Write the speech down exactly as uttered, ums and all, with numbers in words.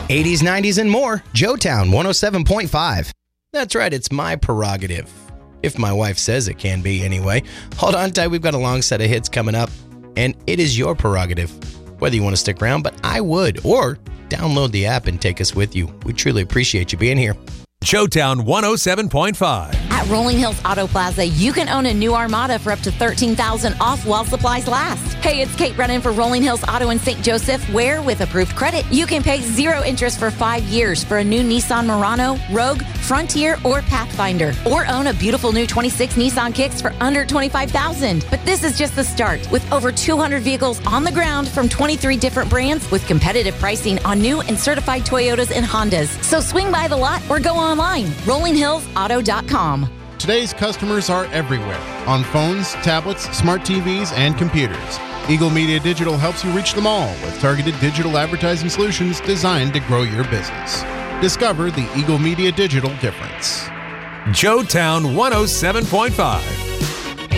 eighties, nineties, and more. Joetown one oh seven point five. That's right, it's my prerogative. If my wife says it can be, anyway. Hold on tight, we've got a long set of hits coming up, and it is your prerogative whether you want to stick around, but I would. Or download the app and take us with you. We truly appreciate you being here. Joetown one oh seven point five. At Rolling Hills Auto Plaza, you can own a new Armada for up to thirteen thousand dollars off while supplies last. Hey, it's Kate running for Rolling Hills Auto in Saint Joseph, where, with approved credit, you can pay zero interest for five years for a new Nissan Murano, Rogue, Frontier, or Pathfinder. Or own a beautiful new twenty-six Nissan Kicks for under twenty-five thousand dollars. But this is just the start, with over two hundred vehicles on the ground from twenty-three different brands with competitive pricing on new and certified Toyotas and Hondas. So swing by the lot or go online, rolling hills auto dot com. Today's customers are everywhere, on phones, tablets, smart T Vs, and computers. Eagle Media Digital helps you reach them all with targeted digital advertising solutions designed to grow your business. Discover the Eagle Media Digital difference. Joetown one oh seven point five.